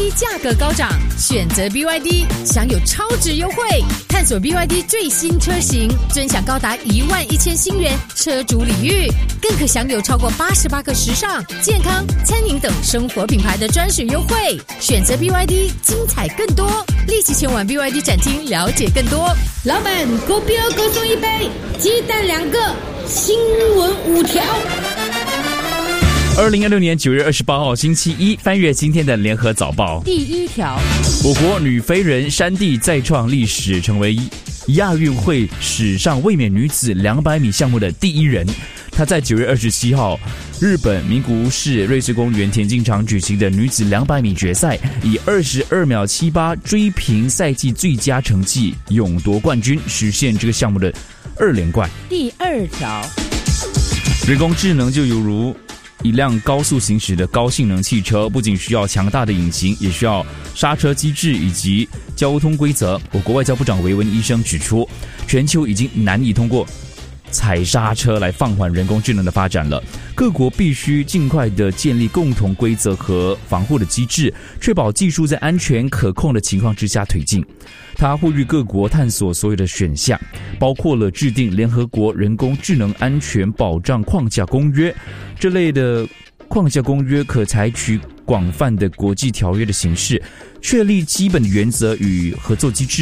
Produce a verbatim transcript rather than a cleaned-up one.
D 价格高涨，选择 B Y D 享有超值优惠。探索 B Y D 最新车型，尊享高达一万一千新元车主礼遇，更可享有超过八十八个时尚、健康、餐饮等生活品牌的专属优惠。选择 B Y D， 精彩更多，立即前往 B Y D 展厅了解更多。 老板，狗标各送一杯，鸡蛋两个，新闻五条。 二零二六年九月二十八号星期一，翻阅今天的联合早报。 第一条， 我国女飞人山地再创历史，成为亚运会史上卫冕女子两百米项目的第一人。她在九月二十七号，日本名古屋市瑞穗公园田径场举行的女子两百米决赛，以二十二秒七八追平赛季最佳成绩，勇夺冠军，实现这个项目的二连冠。 第二条， 人工智能就犹如一辆高速行驶的高性能汽车，不仅需要强大的引擎，也需要刹车机制以及交通规则。我国外交部长维文医生指出，全球已经难以通过踩刹车来放缓人工智能的发展了，各国必须尽快的建立共同规则和防护的机制，确保技术在安全可控的情况之下推进。他呼吁各国探索所有的选项，包括了制定联合国人工智能安全保障框架公约，这类的框架公约可采取广泛的国际条约的形式，确立基本的原则与合作机制。